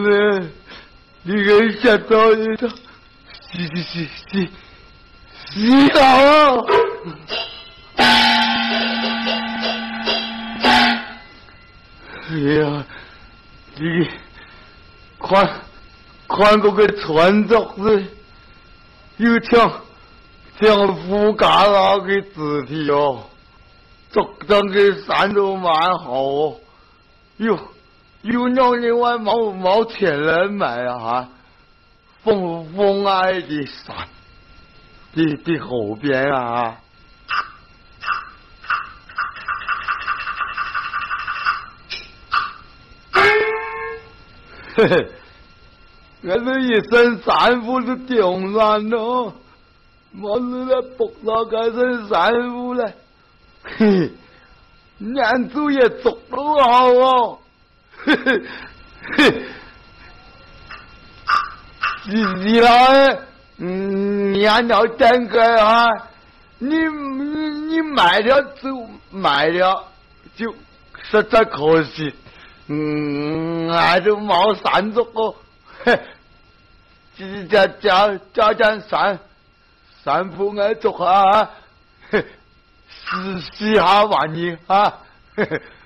你给吓到一跳，洗澡。哎呀，你看嗰個傳作是要唱副家那個字體哦，作當嘅山都蠻好哦，又讓人話冇錢人買啊，風愛的山的後邊啊。嘿嘿，我這一身衫褲都掉爛咯，我是來搏到嗰身衫褲咧，嘿，眼珠也捉到好哦，嘿嘿嘿，是啦，你還要等個啊？你買了就實在可惜。我都冇散足哦，加張散褲我捉下，試下玩意啊！